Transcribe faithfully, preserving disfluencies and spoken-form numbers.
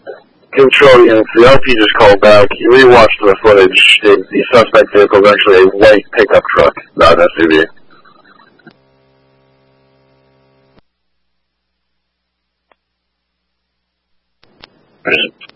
Control units, the R P just called back. He rewatched the footage. The, the suspect vehicle is actually a white pickup truck, not an S U V. Right.